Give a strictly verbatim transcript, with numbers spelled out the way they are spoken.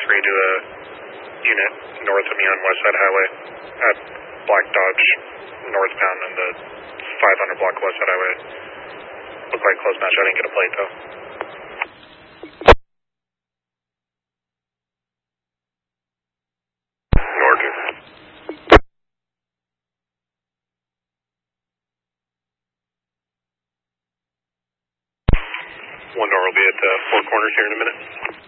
three to a unit north of me on West Side Highway at Black Dodge northbound in the five hundred block West Side Highway. Looked like close match. I didn't get a plate though. Norton. One door will be at uh, Four Corners here in a minute.